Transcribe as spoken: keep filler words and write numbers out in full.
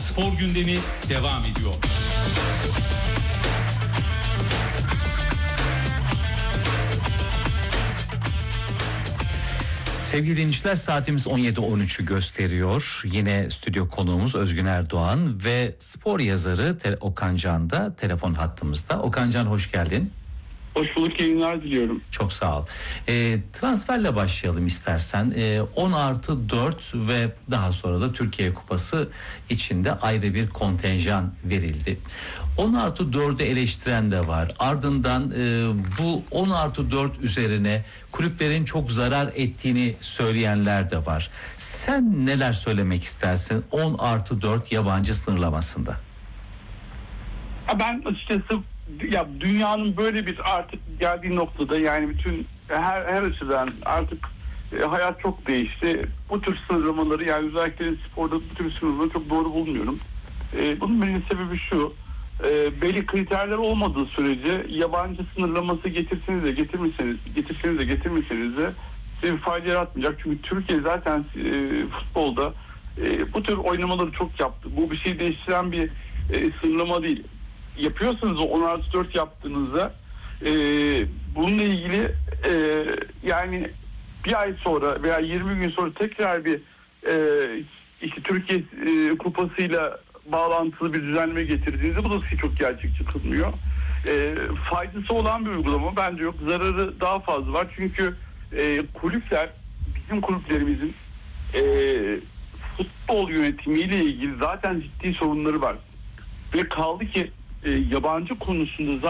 Spor gündemi devam ediyor. Sevgili dinleyiciler, saatimiz on yedi on üçü gösteriyor. Yine stüdyo konuğumuz Özgün Erdoğan ve spor yazarı Okan Can da telefon hattımızda. Okan Can, hoş geldin. Hoş bulduk, yayınlar diliyorum. Çok sağ ol. E, transferle başlayalım istersen. E, on artı dört ve daha sonra da Türkiye Kupası içinde ayrı bir kontenjan verildi. on artı dördü eleştiren de var. Ardından e, bu on artı dört üzerine kulüplerin çok zarar ettiğini söyleyenler de var. Sen neler söylemek istersin on artı dört yabancı sınırlamasında? Ben açıkçası ya dünyanın böyle bir artık geldiği noktada, yani bütün her her açıdan artık e, hayat çok değişti. Bu tür sınırlamaları, yani özellikle sporda bu tür sınırlamaları çok doğru bulmuyorum. E, bunun benim sebebi şu: e, belli kriterler olmadığı sürece yabancı sınırlaması getirseniz de getirmeseniz, getirseniz de getirmeseniz de size bir fayda yaratmayacak. Çünkü Türkiye zaten e, futbolda e, bu tür oynamaları çok yaptı. Bu bir şey değiştiren bir e, sınırlama değil. Yapıyorsanız o on artı dört yaptığınızda e, bununla ilgili e, yani bir ay sonra veya yirmi gün sonra tekrar bir e, işte Türkiye e, kupasıyla bağlantılı bir düzenleme getirdiğinizde bu da size çok gerçekçi kılmıyor. E, faydası olan bir uygulama bence yok. Zararı daha fazla var. Çünkü e, kulüpler, bizim kulüplerimizin e, futbol yönetimiyle ilgili zaten ciddi sorunları var. Ve kaldı ki e, yabancı konusunda zaten